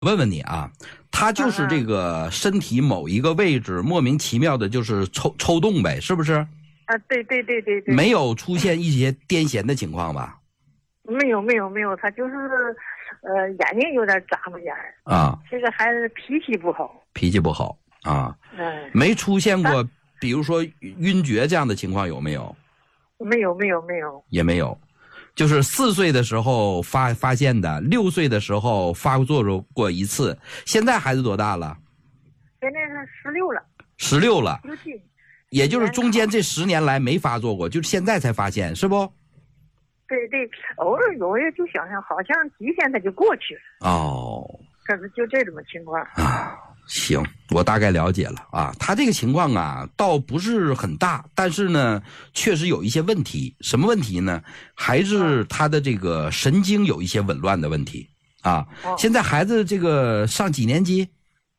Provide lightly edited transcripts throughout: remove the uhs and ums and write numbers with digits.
问问你啊，他就是这个身体某一个位置莫名其妙的，就是抽动呗，是不是？ 啊，对， 没有出现一些癫痫的情况吧？ 没有，他就是眼睛有点眨巴眼啊。 这个孩子脾气不好啊。没出现过，比如说晕厥这样的情况有没有？ 没有， 也没有。就是4岁的时候发现的，6岁的时候发作过一次。现在孩子多大了？ 现在是16了。 16了， 17， 也就是中间这10年来没发作过，就是现在才发现，是不？ 对，偶尔有也就想想，好像几天他就过去了。 哦， 可是就这种情况啊。行，我大概了解了啊。他这个情况啊，倒不是很大，但是呢，确实有一些问题。什么问题呢？还是他的这个神经有一些紊乱的问题啊。现在孩子这个上几年级？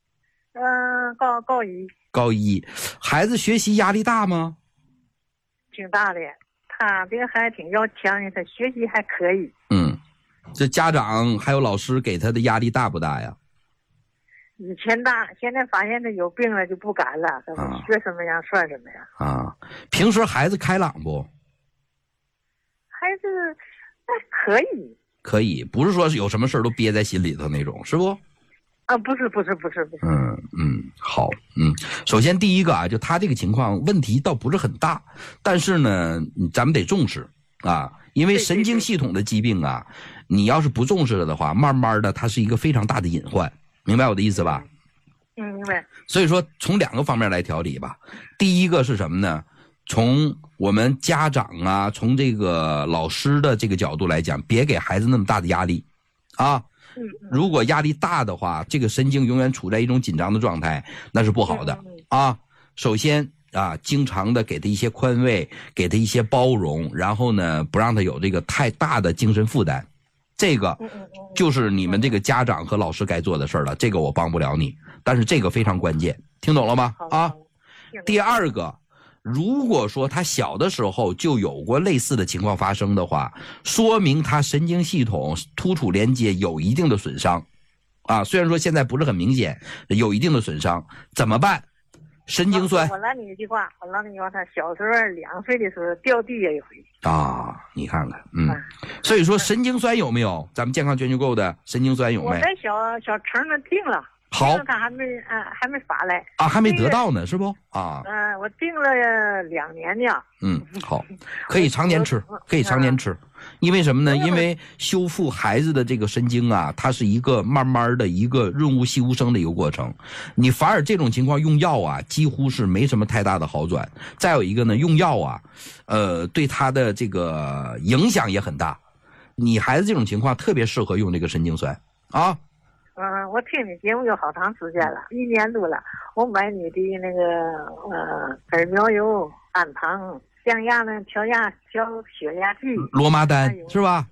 高一。孩子学习压力大吗？ 挺大的，他这个孩子挺要强的，他学习还可以。 这家长还有老师给他的压力大不大呀？ 以前大，现在发现他有病了就不敢了，学什么样算什么样啊。平时孩子开朗不？ 孩子还可以，不是说有什么事都憋在心里头那种，是不？ 啊，不是。 好。首先第一个啊，就他这个情况问题倒不是很大，但是呢，咱们得重视啊，因为神经系统的疾病啊，你要是不重视了的话，慢慢的它是一个非常大的隐患。明白我的意思吧？ 明白。 所以说从2个方面来调理吧。第一个是什么呢？从我们家长啊，从这个老师的这个角度来讲，别给孩子那么大的压力啊。如果压力大的话，这个神经永远处在一种紧张的状态，那是不好的啊。首先啊，经常的给他一些宽慰，给他一些包容，然后呢，不让他有这个太大的精神负担。这个就是你们这个家长和老师该做的事儿了，这个我帮不了你，但是这个非常关键，听懂了吗？啊。第二个，如果说他小的时候就有过类似的情况发生的话，说明他神经系统突触连接有一定的损伤啊，虽然说现在不是很明显，有一定的损伤，怎么办？神经酸。 我拦你一句话，他小时候2岁的时候掉地也有一回啊，你看看，所以说神经酸有没有？咱们健康全球购的神经酸有没有？ 我在小城那定了， 好， 他还没发来啊，还没得到呢，是不？啊， 我定了2年呢。 好，可以常年吃，因为什么呢？因为修复孩子的这个神经啊，它是一个慢慢的一个润物细无声的一个过程。你反而这种情况用药啊，几乎是没什么太大的好转。再有一个呢，用药啊，对他的这个影响也很大。你孩子这种情况特别适合用这个神经酸啊。 我听你节目有好长时间了，1年多了。我买你的那个耳苗油、氨糖、降压呢、调血压计、 罗妈丹是吧？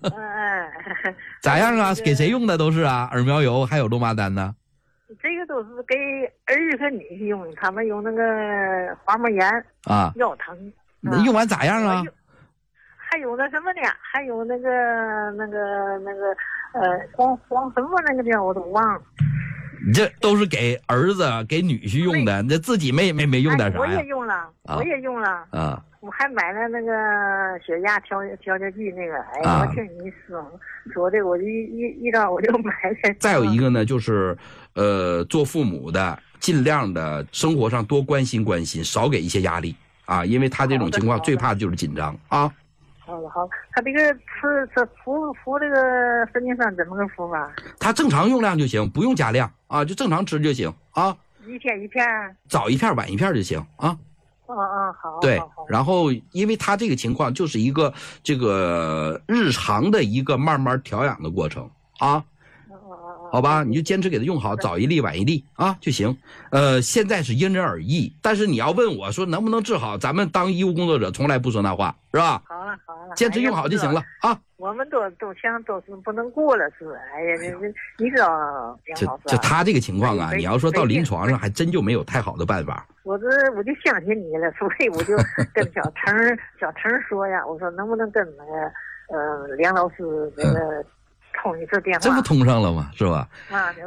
咋样啊？给谁用的都是啊？耳苗油还有罗妈丹呢？ 这个都是给儿和女婿用，他们有那个滑膜炎啊、腰疼。 用完咋样啊？ 还有那什么呢？还有那个黄什么那个叫我都忘了。 你这都是给儿子给女婿用的，那自己没用点啥呀？ 我也用了啊。我还买了那个血压调节剂那个，我听你说这个，我就一照我就买了。 再有一个呢，就是做父母的尽量的生活上多关心，少给一些压力啊，因为他这种情况最怕的就是紧张啊。 好，他这个服这个神经酸怎么个服法？ 他正常用量就行，不用加量啊，就正常吃就行啊。 一天一片， 早一片晚一片就行啊。 好。 对，然后因为他这个情况就是一个这个日常的一个慢慢调养的过程啊。好吧，你就坚持给他用好，早一粒晚一粒啊就行。现在是因人而异，但是你要问我说能不能治好，咱们当医务工作者从来不说那话，是吧？ 好了， 坚持用好就行了啊。 我们都想都是不能过了是，哎呀，你知道， 就他这个情况啊，你要说到临床上还真就没有太好的办法。 我就相信你了，所以我就跟小程说呀，我说能不能跟那个梁老师那个通一次电话。 这不通上了吗？是吧？ 啊。